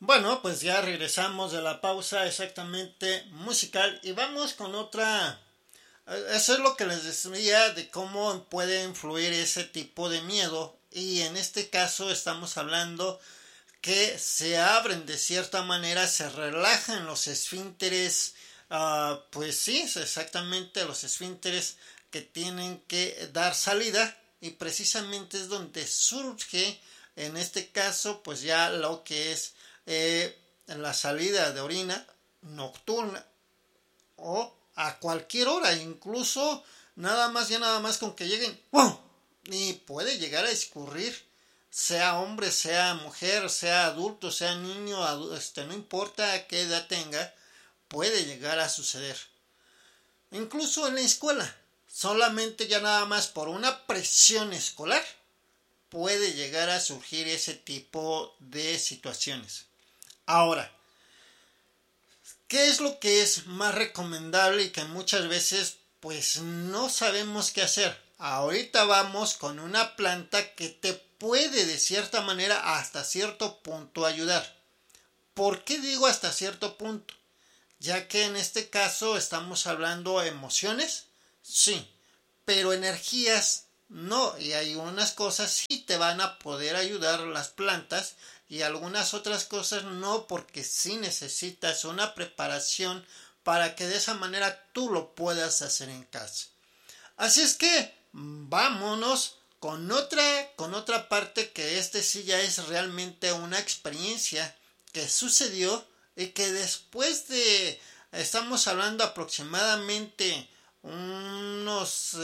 Bueno, pues ya regresamos de la pausa exactamente musical y vamos con otra. Eso es lo que les decía de cómo puede influir ese tipo de miedo. Y en este caso estamos hablando que se abren de cierta manera, se relajan los esfínteres. Pues sí, exactamente los esfínteres que tienen que dar salida. Y precisamente es donde surge, en este caso, pues ya lo que es la salida de orina nocturna o a cualquier hora, incluso nada más con que lleguen, ¡pum! Y puede llegar a escurrir, sea hombre, sea mujer, sea adulto, sea niño, no importa qué edad tenga, puede llegar a suceder. Incluso en la escuela, solamente ya nada más por una presión escolar, puede llegar a surgir ese tipo de situaciones. Ahora, ¿qué es lo que es más recomendable y que muchas veces pues no sabemos qué hacer? Ahorita vamos con una planta que te puede de cierta manera hasta cierto punto ayudar. ¿Por qué digo hasta cierto punto? Ya que en este caso estamos hablando de emociones, sí, pero energías no, y hay unas cosas sí te van a poder ayudar las plantas y algunas otras cosas no, porque sí necesitas una preparación para que de esa manera tú lo puedas hacer en casa. Así es que vámonos con otra parte que sí ya es realmente una experiencia que sucedió y que después de estamos hablando aproximadamente unos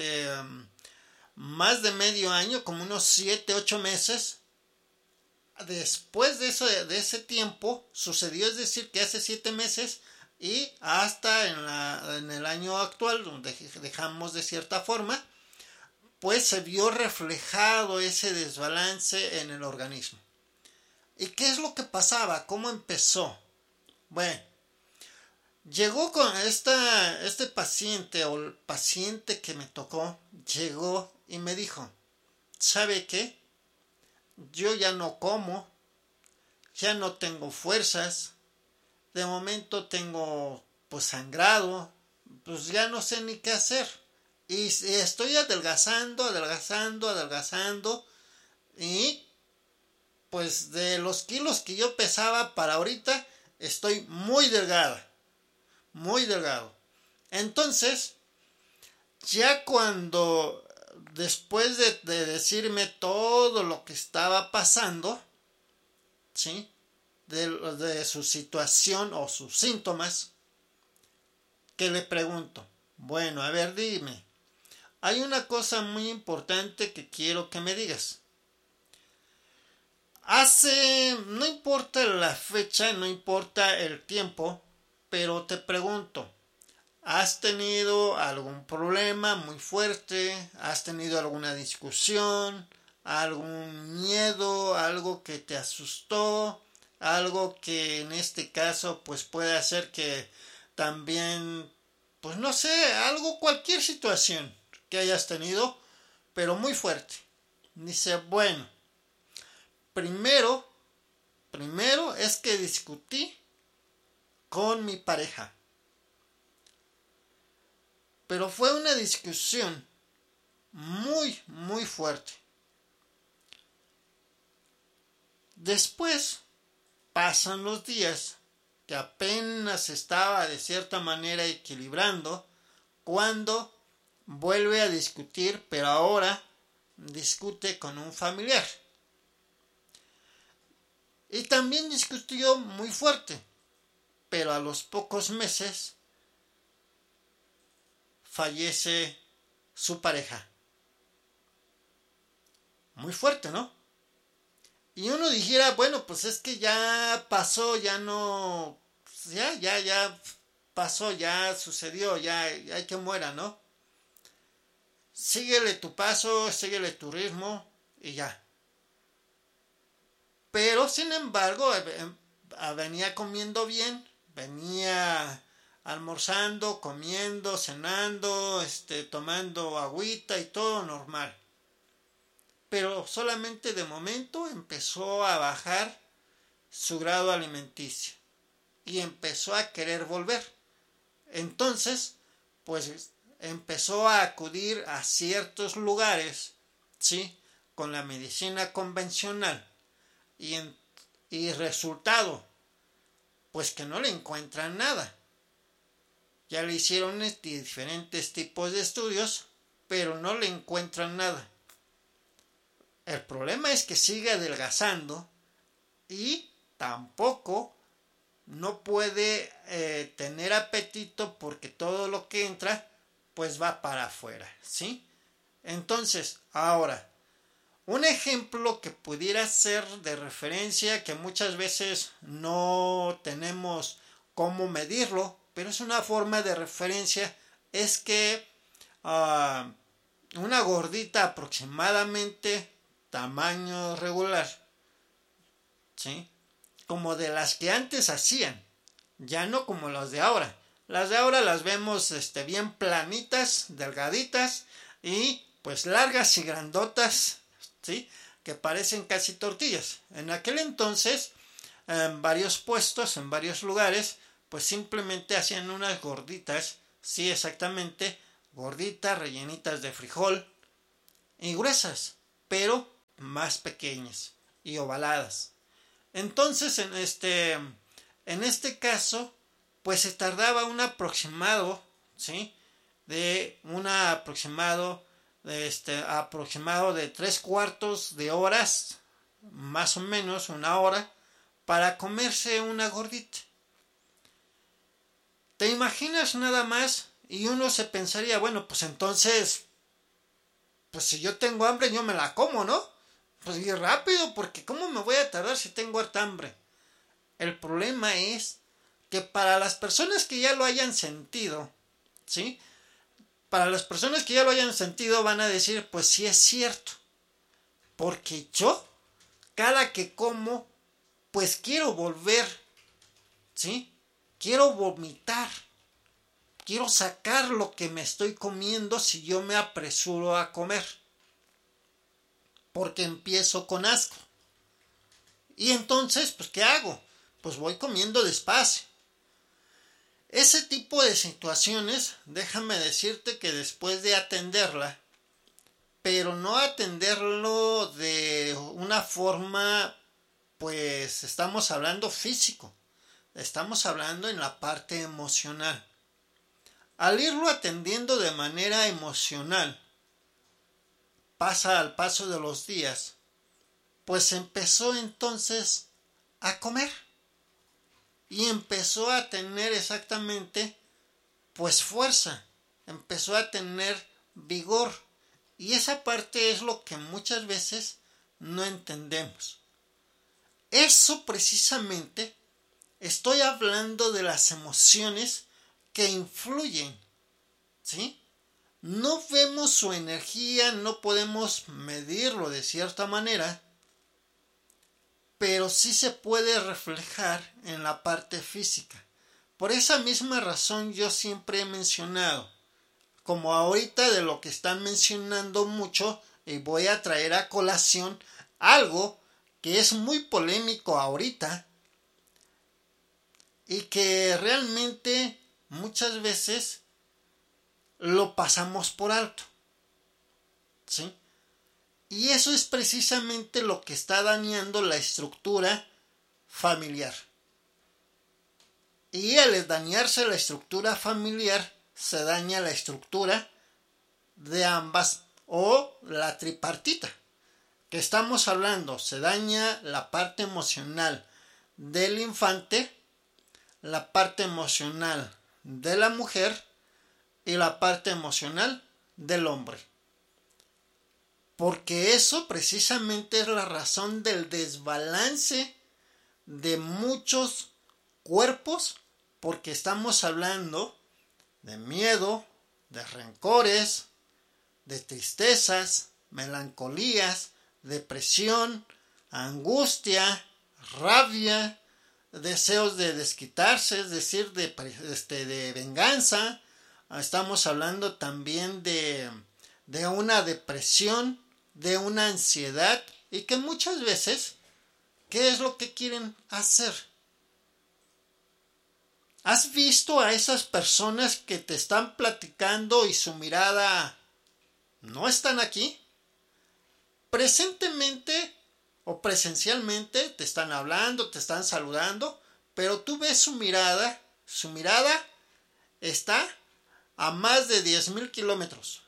más de medio año, como unos 7, 8 meses. Después de eso, de ese tiempo sucedió, es decir, que hace 7 meses y hasta en el año actual, donde dejamos de cierta forma, pues se vio reflejado ese desbalance en el organismo. ¿Y qué es lo que pasaba? ¿Cómo empezó? Bueno, llegó con este paciente o el paciente que me tocó, llegó y me dijo, ¿sabe qué? Yo ya no como, ya no tengo fuerzas, de momento tengo pues sangrado, pues ya no sé ni qué hacer. Y estoy adelgazando y pues de los kilos que yo pesaba para ahorita estoy muy delgada, muy delgado. Entonces, ya cuando después de decirme todo lo que estaba pasando, ¿sí? De su situación o sus síntomas, que le pregunto, bueno, a ver, dime, hay una cosa muy importante que quiero que me digas. No importa la fecha, no importa el tiempo, pero te pregunto, ¿has tenido algún problema muy fuerte? ¿Has tenido alguna discusión? ¿Algún miedo? ¿Algo que te asustó? Algo que en este caso pues puede hacer que también, pues no sé, algo, cualquier situación que hayas tenido, pero muy fuerte. Dice, bueno, primero, primero es que discutí con mi pareja. Pero fue una discusión muy fuerte. Después pasan los días que apenas estaba de cierta manera equilibrando cuando vuelve a discutir, pero ahora discute con un familiar. Y también discutió muy fuerte, pero a los pocos meses fallece su pareja. Muy fuerte, ¿no? Y uno dijera, bueno, pues es que ya pasó, ya no, ya pasó, ya sucedió, ya hay que muera, ¿no? Síguele tu paso, síguele tu ritmo y ya. Pero sin embargo, venía comiendo bien, venía almorzando, comiendo, cenando, tomando agüita y todo normal. Pero solamente de momento empezó a bajar su grado alimenticio y empezó a querer volver. Entonces, pues empezó a acudir a ciertos lugares, ¿sí?, con la medicina convencional y resultado, pues que no le encuentran nada. Ya le hicieron diferentes tipos de estudios, pero no le encuentran nada. El problema es que sigue adelgazando y tampoco no puede tener apetito porque todo lo que entra pues va para afuera, ¿sí? Entonces, ahora, un ejemplo que pudiera ser de referencia, que muchas veces no tenemos cómo medirlo, pero es una forma de referencia, es que una gordita aproximadamente tamaño regular, ¿sí?, como de las que antes hacían, ya no como las de ahora. Las de ahora las vemos bien planitas, delgaditas y pues largas y grandotas, ¿sí?, que parecen casi tortillas. En aquel entonces, en varios puestos, en varios lugares, pues simplemente hacían unas gorditas, sí, exactamente, gorditas rellenitas de frijol y gruesas, pero más pequeñas y ovaladas. Entonces, en este caso, pues se tardaba un aproximado, ¿sí?, de aproximado de 3/4 de horas, más o menos una hora, para comerse una gordita. ¿Te imaginas nada más? Y uno se pensaría, bueno, pues entonces, pues si yo tengo hambre, yo me la como, ¿no? Pues y rápido, porque ¿cómo me voy a tardar si tengo harta hambre? El problema es que para las personas que ya lo hayan sentido, ¿sí?, para las personas que ya lo hayan sentido van a decir, pues sí es cierto, porque yo, cada que como, pues quiero volver, ¿sí?, quiero vomitar, quiero sacar lo que me estoy comiendo si yo me apresuro a comer, porque empiezo con asco. Y entonces, pues ¿qué hago? Pues voy comiendo despacio. Ese tipo de situaciones, déjame decirte que después de atenderla, pero no atenderlo de una forma, pues estamos hablando físico, estamos hablando en la parte emocional. Al irlo atendiendo de manera emocional, al paso de los días, pues empezó entonces a comer. Y empezó a tener exactamente, pues fuerza, empezó a tener vigor. Y esa parte es lo que muchas veces no entendemos. Eso precisamente, estoy hablando de las emociones que influyen, ¿sí? No vemos su energía, no podemos medirlo de cierta manera, pero sí se puede reflejar en la parte física. Por esa misma razón yo siempre he mencionado, como ahorita de lo que están mencionando mucho, y voy a traer a colación algo que es muy polémico ahorita y que realmente muchas veces lo pasamos por alto, ¿sí? Y eso es precisamente lo que está dañando la estructura familiar. Y al dañarse la estructura familiar, se daña la estructura de ambas o la tripartita. Que estamos hablando, se daña la parte emocional del infante, la parte emocional de la mujer y la parte emocional del hombre. Porque eso precisamente es la razón del desbalance de muchos cuerpos, porque estamos hablando de miedo, de rencores, de tristezas, melancolías, depresión, angustia, rabia, deseos de desquitarse, es decir, de venganza. Estamos hablando también de una depresión, de una ansiedad, y que muchas veces ¿Qué es lo que quieren hacer? ¿Has visto a esas personas que te están platicando y su mirada no están aquí? Presentemente o presencialmente te están hablando, te están saludando, pero tú ves su mirada está a más de 10,000 kilómetros.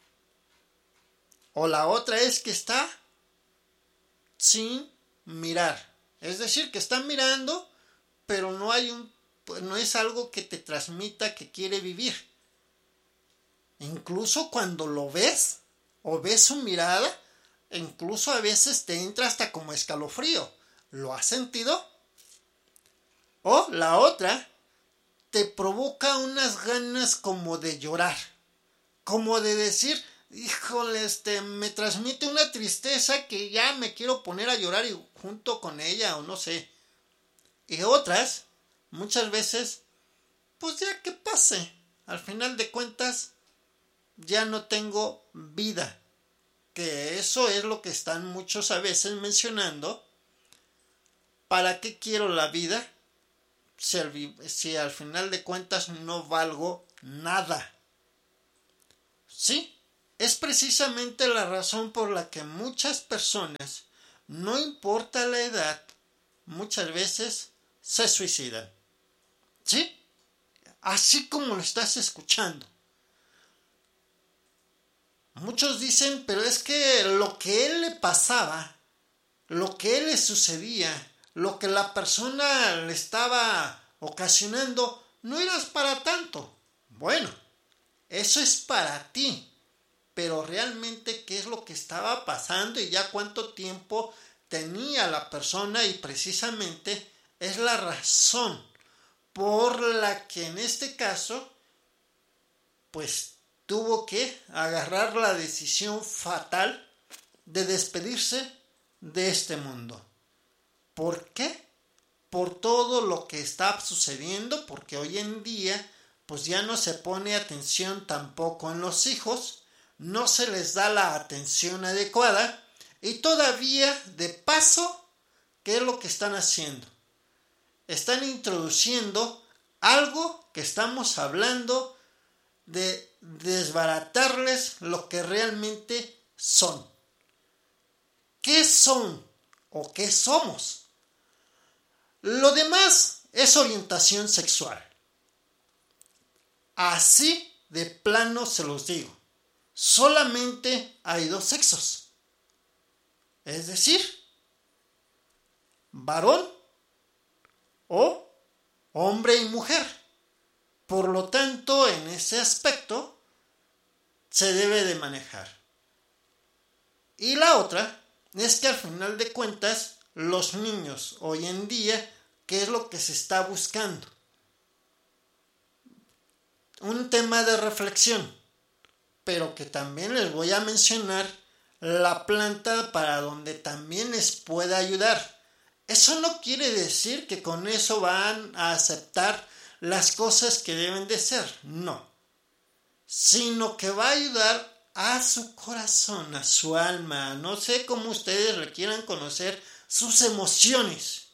O la otra es que está sin mirar. Es decir, que está mirando, pero no es algo que te transmita que quiere vivir. Incluso cuando lo ves o ves su mirada, incluso a veces te entra hasta como escalofrío. ¿Lo has sentido? O la otra te provoca unas ganas como de llorar, como de decir, híjole, me transmite una tristeza que ya me quiero poner a llorar y junto con ella o no sé. Y otras, muchas veces, pues ya que pase, al final de cuentas, ya no tengo vida. Que eso es lo que están muchos a veces mencionando. ¿Para qué quiero la vida si al final de cuentas no valgo nada? Sí, es precisamente la razón por la que muchas personas, no importa la edad, muchas veces se suicidan. ¿Sí? Así como lo estás escuchando. Muchos dicen, pero es que lo que él le pasaba, lo que él le sucedía, lo que la persona le estaba ocasionando, no era para tanto. Bueno, eso es para ti. Pero realmente qué es lo que estaba pasando y ya cuánto tiempo tenía la persona, y precisamente es la razón por la que en este caso pues tuvo que agarrar la decisión fatal de despedirse de este mundo. ¿Por qué? Por todo lo que está sucediendo, porque hoy en día pues ya no se pone atención tampoco en los hijos, no se les da la atención adecuada y todavía de paso, ¿qué es lo que están haciendo? Están introduciendo algo que estamos hablando de desbaratarles lo que realmente son. ¿Qué son o qué somos? Lo demás es orientación sexual. Así de plano se los digo. Solamente hay dos sexos. Es decir, varón o hombre y mujer. Por lo tanto, en ese aspecto se debe de manejar. Y la otra es que al final de cuentas, los niños hoy en día, ¿qué es lo que se está buscando? Un tema de reflexión, pero que también les voy a mencionar la planta para donde también les pueda ayudar. Eso no quiere decir que con eso van a aceptar las cosas que deben de ser, no, sino que va a ayudar a su corazón, a su alma, no sé cómo ustedes le quieran conocer, sus emociones.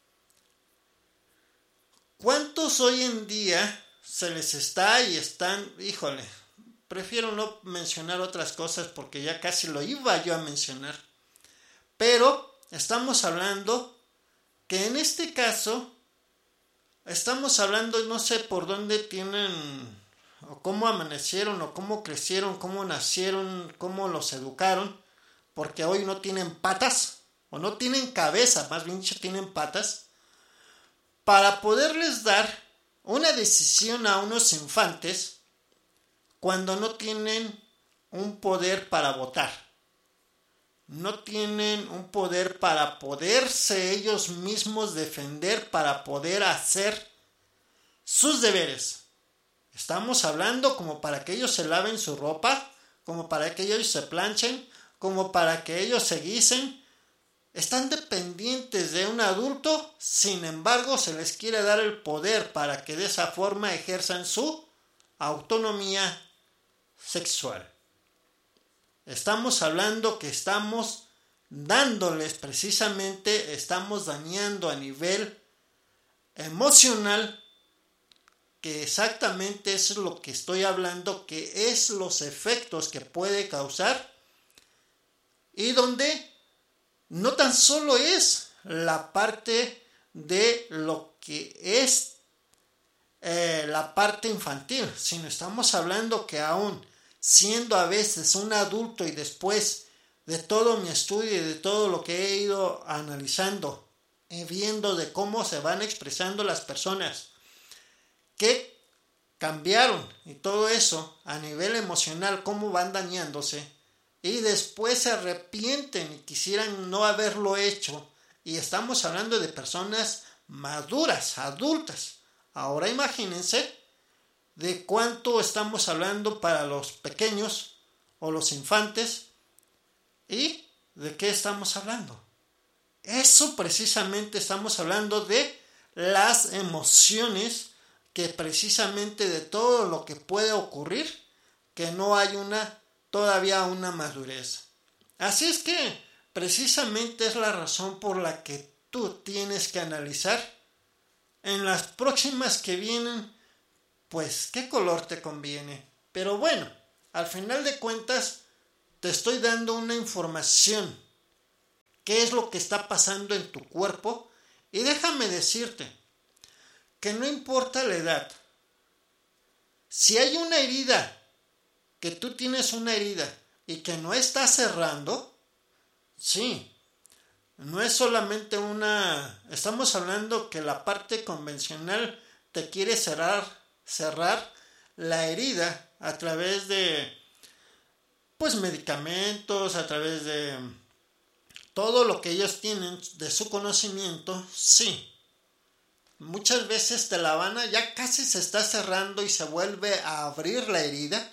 ¿Cuántos hoy en día se les está y están, híjole, prefiero no mencionar otras cosas porque ya casi lo iba yo a mencionar, pero estamos hablando que en este caso estamos hablando, no sé por dónde tienen, o cómo amanecieron, o cómo crecieron, cómo nacieron, cómo los educaron, porque hoy no tienen patas, o no tienen cabeza, más bien tienen patas, para poderles dar una decisión a unos infantes cuando no tienen un poder para votar. No tienen un poder para poderse ellos mismos defender, para poder hacer sus deberes. Estamos hablando como para que ellos se laven su ropa, como para que ellos se planchen, como para que ellos se guisen. Están dependientes de un adulto, sin embargo se les quiere dar el poder para que de esa forma ejerzan su autonomía sexual. Estamos hablando que estamos dándoles precisamente, estamos dañando a nivel emocional, que exactamente es lo que estoy hablando, que es los efectos que puede causar, y donde no tan solo es la parte de lo que es la parte infantil, sino estamos hablando que aún siendo a veces un adulto y después de todo mi estudio y de todo lo que he ido analizando y viendo de cómo se van expresando las personas que cambiaron y todo eso a nivel emocional, cómo van dañándose y después se arrepienten y quisieran no haberlo hecho, y estamos hablando de personas maduras, adultas. Ahora imagínense de cuánto estamos hablando para los pequeños o los infantes, y de qué estamos hablando. Eso precisamente estamos hablando de las emociones, que precisamente de todo lo que puede ocurrir, que no hay todavía una madurez. Así es que precisamente es la razón por la que tú tienes que analizar en las próximas que vienen, pues qué color te conviene. Pero bueno, al final de cuentas te estoy dando una información, qué es lo que está pasando en tu cuerpo, y déjame decirte que no importa la edad. Si hay una herida, que tú tienes una herida y que no está cerrando, sí, no es solamente estamos hablando que la parte convencional te quiere cerrar la herida a través de, pues, medicamentos, a través de todo lo que ellos tienen de su conocimiento, sí. Muchas veces ya casi se está cerrando y se vuelve a abrir la herida.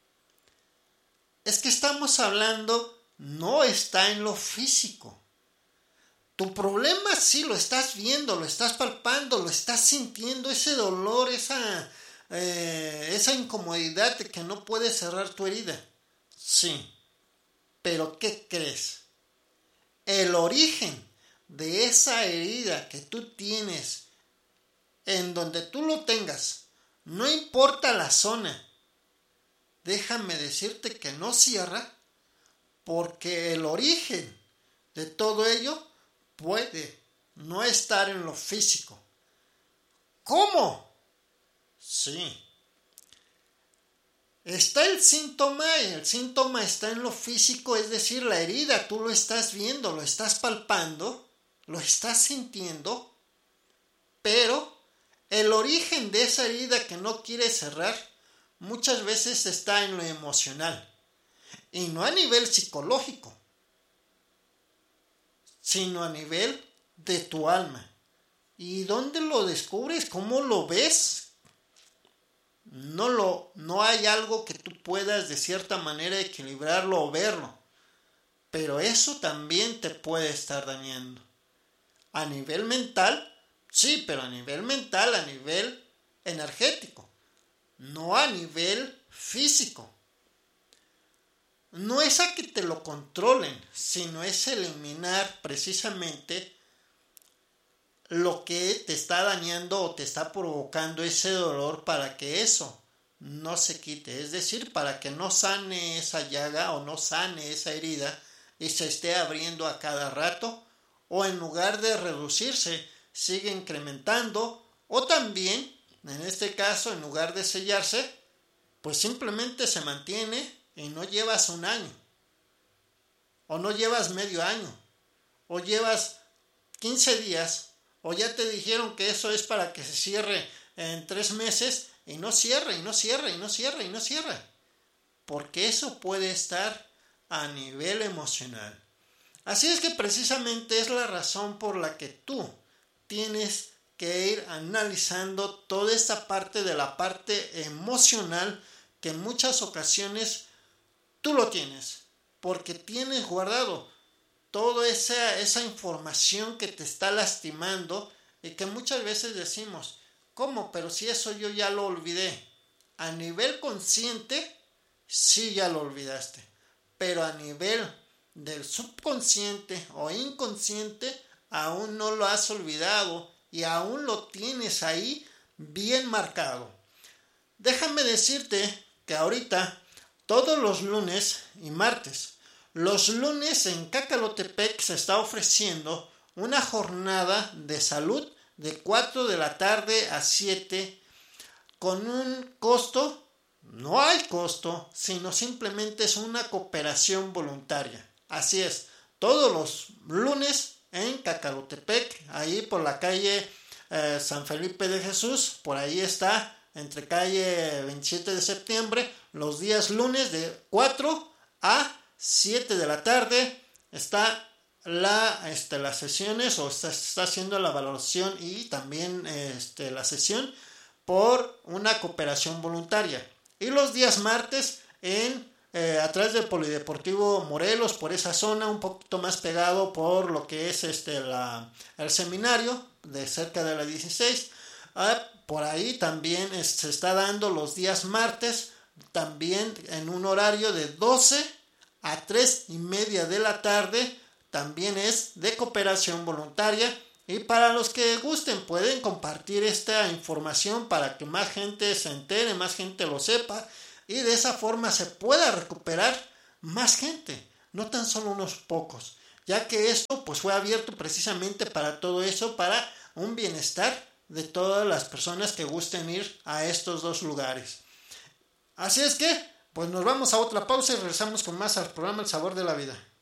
Es que estamos hablando, no está en lo físico. Tu problema sí lo estás viendo, lo estás palpando, lo estás sintiendo, ese dolor, esa incomodidad de que no puedes cerrar tu herida. Sí, pero ¿qué crees? El origen de esa herida que tú tienes, en donde tú lo tengas, no importa la zona, déjame decirte que no cierra, porque el origen de todo ello puede no estar en lo físico. ¿Cómo? Sí. Está el síntoma, y el síntoma está en lo físico, es decir, la herida, tú lo estás viendo, lo estás palpando, lo estás sintiendo, pero el origen de esa herida que no quiere cerrar muchas veces está en lo emocional, y no a nivel psicológico, sino a nivel de tu alma. ¿Y dónde lo descubres? ¿Cómo lo ves? No hay algo que tú puedas de cierta manera equilibrarlo o verlo, pero eso también te puede estar dañando. A nivel mental, sí, pero a nivel mental, a nivel energético, no a nivel físico. No es a que te lo controlen, sino es eliminar precisamente lo que te está dañando o te está provocando ese dolor, para que eso no se quite, es decir, para que no sane esa llaga o no sane esa herida y se esté abriendo a cada rato, o en lugar de reducirse sigue incrementando, o también en este caso en lugar de sellarse pues simplemente se mantiene y no llevas un año, o no llevas medio año, o llevas 15 días, o ya te dijeron que eso es para que se cierre en 3 meses y no cierra, y no cierra, y no cierra, y no cierra. Porque eso puede estar a nivel emocional. Así es que precisamente es la razón por la que tú tienes que ir analizando toda esta parte de la parte emocional, que en muchas ocasiones tú lo tienes, porque tienes guardado toda esa información que te está lastimando, y que muchas veces decimos, ¿cómo? Pero si eso yo ya lo olvidé. A nivel consciente, sí ya lo olvidaste, pero a nivel del subconsciente o inconsciente aún no lo has olvidado y aún lo tienes ahí bien marcado. Déjame decirte que ahorita, todos los lunes y martes, los lunes en Cacalotepec se está ofreciendo una jornada de salud de 4 de la tarde a 7 con un costo, no hay costo, sino simplemente es una cooperación voluntaria. Así es, todos los lunes en Cacalotepec, ahí por la calle San Felipe de Jesús, por ahí está, entre calle 27 de septiembre, los días lunes de 4 a 7 de la tarde, está las sesiones o está haciendo la valoración y también la sesión por una cooperación voluntaria. Y los días martes atrás del Polideportivo Morelos, por esa zona, un poquito más pegado por lo que es el seminario de cerca de la 16. Por ahí también se está dando los días martes, también en un horario de 12 a 3:30 de la tarde, también es de cooperación voluntaria. Y para los que gusten pueden compartir esta información para que más gente se entere, más gente lo sepa y de esa forma se pueda recuperar más gente, no tan solo unos pocos, ya que esto pues fue abierto precisamente para todo eso, para un bienestar de todas las personas que gusten ir a estos dos lugares. Así es que pues nos vamos a otra pausa y regresamos con más al programa El Sabor de la Vida.